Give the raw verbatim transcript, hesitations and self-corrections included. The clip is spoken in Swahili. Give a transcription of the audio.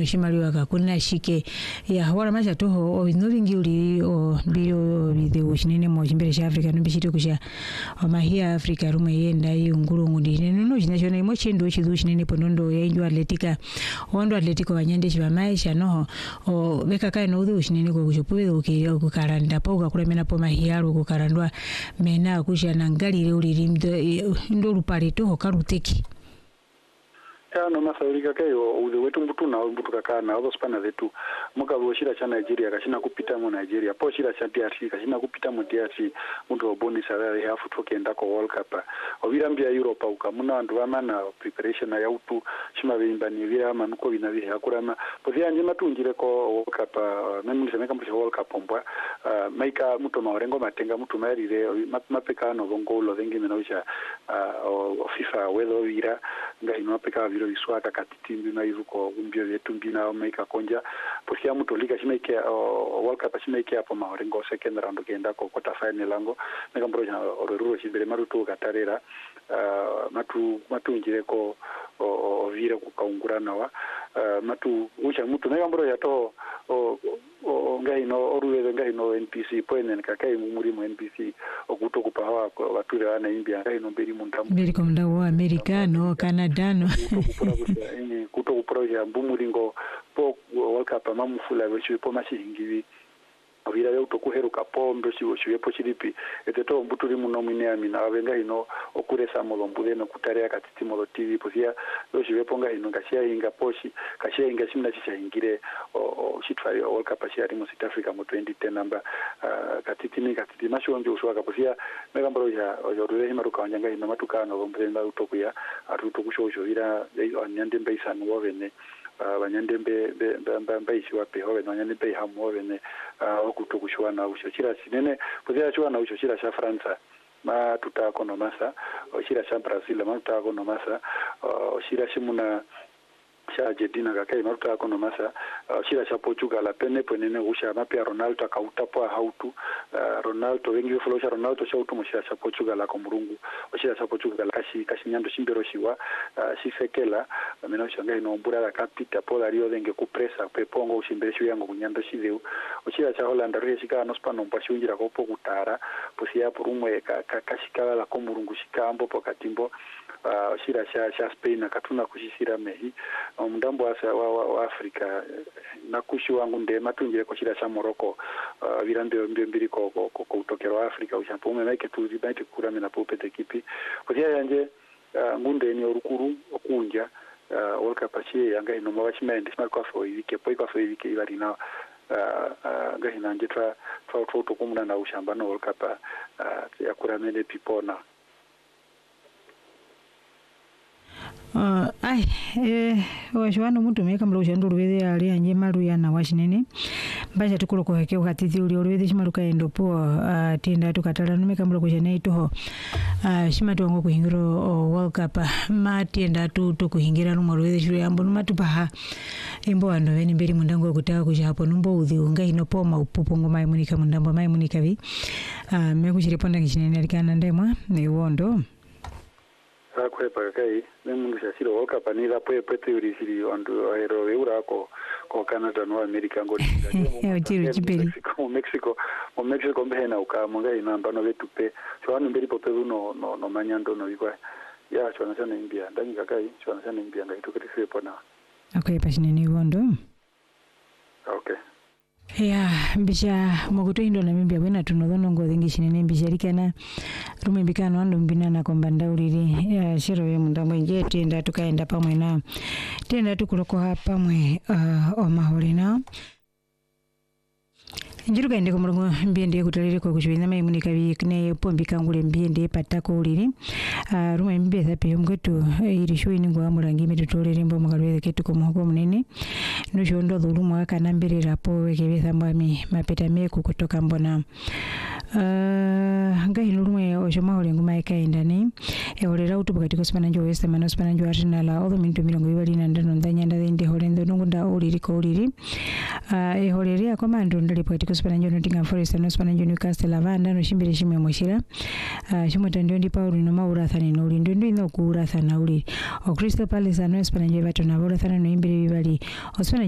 no shimaliwa ka kuna shike ya hawara masha toho o novingi uli o bio video shinene mo chimbere cha Africa no bishite kusha o mahia Africa rumwe yenda yunguru ngundi nene no chinachona imo chendo chidu shinene ponondo ya injo atletica ondo atletico wanyande chiba maisha no o beka kai no udu shinene ko kuchopuwe ukiri kukaranda pa ukakulemena po mahia ro kukarandwa mena kusha nangalire uli ndo lupale toho karuteki. Ya no masaurika kayo ude wetu mbutu na mbutu kakana ozo spana zetu muka boshira cha Nigeria kashina kupita mu Nigeria po shira cha D R C kashina kupita mu D R C muntu oboni salary hafu tokenda ko World Cup obirambia Europe ukamuna andu bamana preparation ya utu shima bimba ni vira manuko binabihe akurama pozia nje matungire ko World Cup memu semeka mpisha World Cup ombwa maika muto maorengo matenga mutu marire mapekano bongolo vengi menosha FIFA wedo vira ngai no peka viro iswaka katitimbi na ivuko umbio yetu mbina maika konja posia muto liga shimeke World Cup shimeke hapo maorengo second round kenda ko quarter final lango meka mbroja ororo shibere maruto katarera matu matungire ko ovira kukaungurana wa matu ucha mutu na mbroja to ngai no oruwe ngai no N P C poenen kakai muri mu N P C okuto kupawa wature wana imbia ngai no beri mundamu beri komda wa americano canadano kuto kuproja mbumuringo po World Cup mamufula wechi po mashingivi ovira yo tokuheruka pombe siwo siwepo chilipi eteto mbuturi muno mwine amina abenga ino okuresa molombude no kutarea katiti molo T V pozia yo siwepo nga ino ngashia inga poshi kashia inga simna chicha ingire o shitfari World Cup shia rimo South Africa mo twenty ten namba katiti ni katiti mashonjo uswaka pozia mega mbaro ya yorure himaruka wanyanga ino matukano lombenda utokuya atutokushojo ira anyande mbeisa no wene abanyandembe mbayishi wape hobe nanyandembe hamobene okutokushwana ushochira sinene pozia chwana ushochira cha France ma tutakonomasa oshira cha Brazil ma tutakonomasa oshira shimuna cha Argentina kakai ma tutakonomasa oshira cha Portugal pene ponene usha mapia Ronaldo akautapo hautu Ronaldo wengi folosha Ronaldo cha utu mushira cha Portugal akomurungu oshira cha Portugal kashi kashi nyando shimbero shiwa shisekela mena ushanga inombura la kapita pola rio denge kupresa pepongo ushimbere shiwa yango kunyando shideu oshira cha Holanda rio shika no spano mpashunjira kopo kutara posia porumwe kashikala la komurungu shikambo pokatimbo oshira cha cha Spain akatuna kushishira mehi mndambo asa wa, wa, wa Afrika nakushi wangu ndema tunjire ko shira cha Morocco birambe mbio mbiri ko ko ko utokero Afrika ushampume maike tuzi baite kurame na popete kipi kutia yanje ngunde ni orukuru okunja World Cup achi yanga ino mawachimende smart kwa fo ibike poi kwa fo ibike ibari na ngahina nje twa twa twa kumuna na ushamba no World Cup ya kuramene pipona. Uh, ai eh washwana muntu meka mlo ushando rubede ali anje maru yana washinene bacha tukulo ko heke ukatiti uli rubede shimaruka endo po uh, tinda tukatala no meka mlo kushane ito uh, shimatu ngo kuhingiro uh, World Cup ma tinda tu to kuhingira no rubede shuri ambo no matupa embo ando veni mberi mundango kutaka kuja hapo numbo udhi unga ino po maupupo ngo mai munika mundambo mai munika vi uh, mekushiriponda kishinene alikana ndemwa ne wondo akwe pakai nemundu shashiro World Cup ni rapo pete uri siri andu aero eura ko ko Canada no America ngoni Mexico Mexico o Mexico mbena ukamonga inamba no vetupe chwana mberi pope no no no manyando no ikwa ya chwana sana imbia ndani kakai chwana sana imbia ngaitokete pona akwe pashineni wondo okay ya mbisha mogoto indo na mbia bwena tunodhono ngo thingi shinene mbisha likana rumembikano ando mbina na kombanda uliri ya shiro ye mundamwe nje tenda tukaenda pamwe na tenda tukuloko hapa mwe uh, omahole na njiruka ende kumulungu mbiende kutalire kwa kushwina mai munika bikne pombi kangule mbiende patako uliri uh, ruma mbia thape mgetu iri shwini ngo amurangi mitutolere mbo magalwe ketu ko muhoko munene no shondo dhulumu aka nambere rapo wekebetha mwami mapeta meku kutoka mbona uh, ngai nurumwe oshoma ole nguma ikaenda ni e olera utu bakati ko spana njo west mana spana njo arsenal odo mintu mirongo ibali na ndano ndanya ndende holendo nungunda uliri ko uliri uh, e holeria kwa mando ndali bakati ko spana njo Nottingham Forest no spana njo Newcastle avanda no shimbire shimwe moshira uh, shimwe ndio ndi Paul no maura thani no ulindo ndo ino kuura thana uli o Crystal Palace no spana njo Everton na bola thana no imbire bibali o spana